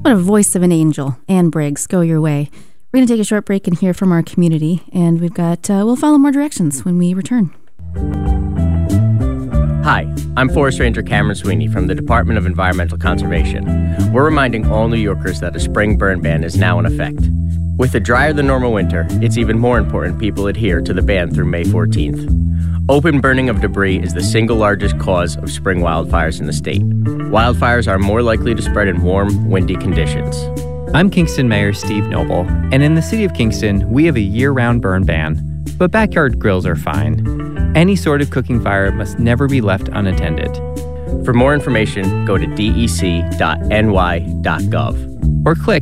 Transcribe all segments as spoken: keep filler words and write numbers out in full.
What a voice of an angel. Ann Briggs, go your way. We're going to take a short break and hear from our community, and we've got, uh, we'll follow more directions when we return. Hi, I'm Forest Ranger Cameron Sweeney from the Department of Environmental Conservation. We're reminding all New Yorkers that a spring burn ban is now in effect. With a drier than normal winter, it's even more important people adhere to the ban through May fourteenth. Open burning of debris is the single largest cause of spring wildfires in the state. Wildfires are more likely to spread in warm, windy conditions. I'm Kingston Mayor Steve Noble, and in the city of Kingston, we have a year-round burn ban, but backyard grills are fine. Any sort of cooking fire must never be left unattended. For more information, go to d e c dot n y dot gov. Or click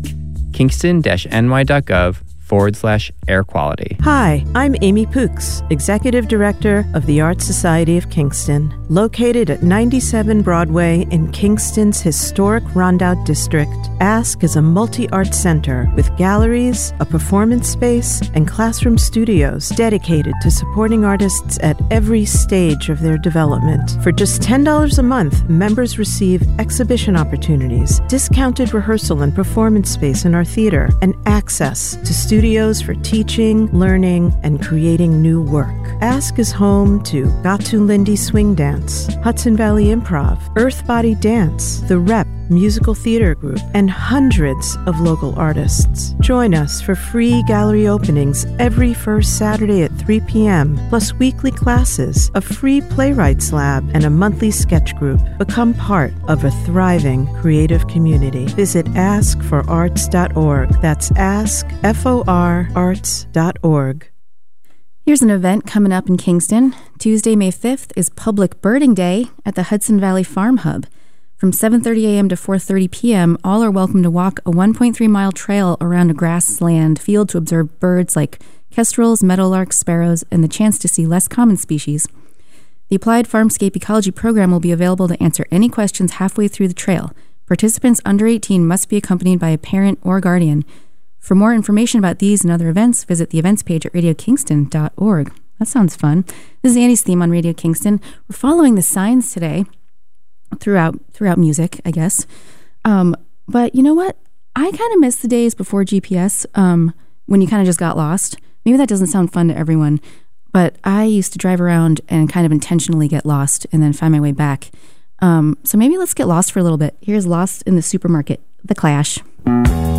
kingston-ny.gov forward slash air quality. Hi, I'm Amy Pooks, Executive Director of the Art Society of Kingston. Located at ninety-seven Broadway in Kingston's historic Rondout District, Ask is a multi-art center with galleries, a performance space, and classroom studios dedicated to supporting artists at every stage of their development. For just ten dollars a month, members receive exhibition opportunities, discounted rehearsal and performance space in our theater, and access to studios for teaching, learning, and creating new work. Ask is home to Gatu Lindy Swing Dance, Hudson Valley Improv, Earth Body Dance, The Rep Musical Theater Group, and hundreds of local artists. Join us for free gallery openings every first Saturday at three p.m., plus weekly classes, a free playwrights lab, and a monthly sketch group. Become part of a thriving creative community. Visit ask for arts dot org. That's ask, F O R, arts dot org. Here's an event coming up in Kingston. Tuesday, May fifth is Public Birding Day at the Hudson Valley Farm Hub. From seven thirty a.m. to four thirty p.m., all are welcome to walk a one point three mile trail around a grassland field to observe birds like kestrels, meadowlarks, sparrows, and the chance to see less common species. The Applied Farmscape Ecology program will be available to answer any questions halfway through the trail. Participants under eighteen must be accompanied by a parent or guardian. For more information about these and other events, visit the events page at radio kingston dot org. That sounds fun. This is Annie's theme on Radio Kingston. We're following the signs today throughout throughout music, I guess. Um, but you know what? I kind of miss the days before G P S um, when you kind of just got lost. Maybe that doesn't sound fun to everyone, but I used to drive around and kind of intentionally get lost and then find my way back. Um, so maybe let's get lost for a little bit. Here's Lost in the Supermarket, The Clash.